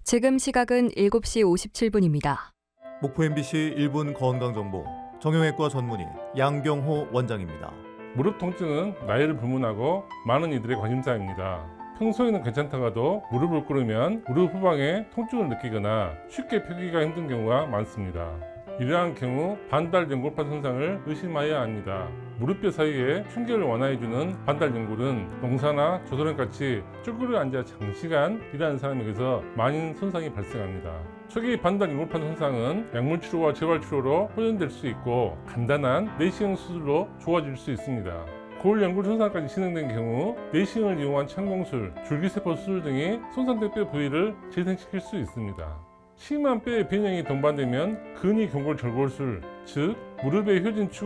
지금 시각은 7시 57분입니다. 목포 MBC 1분 건강정보 정형외과 전문의 양경호 원장입니다. 무릎 통증은 나이를 불문하고 많은 이들의 관심사입니다. 평소에는 괜찮다가도 무릎을 꿇으면 무릎 후방에 통증을 느끼거나 쉽게 펴기가 힘든 경우가 많습니다. 이러한 경우 반달 연골판 손상을 의심해야 합니다. 무릎뼈 사이에 충격을 완화해주는 반달 연골은 농사나 조선원같이 쭈그려 앉아 장시간 일하는 사람에게서 많은 손상이 발생합니다. 초기 반달 연골판 손상은 약물 치료와 재활 치료로 호전될 수 있고 간단한 내시경 수술로 좋아질 수 있습니다. 고울 연골 손상까지 진행된 경우 내시경을 이용한 천공술, 줄기세포 수술 등이 손상된 뼈 부위를 재생시킬 수 있습니다. 심한 뼈의 변형이 동반되면 근위경골절골술, 즉 무릎의 효진